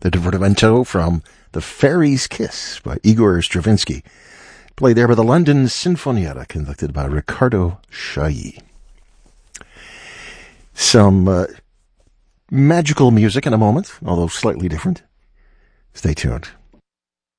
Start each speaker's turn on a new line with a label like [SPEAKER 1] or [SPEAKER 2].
[SPEAKER 1] the Divertimento from The Fairy's Kiss by Igor Stravinsky, played there by the London Sinfonietta, conducted by Riccardo Chailly. Some magical music in a moment, although slightly different. Stay tuned.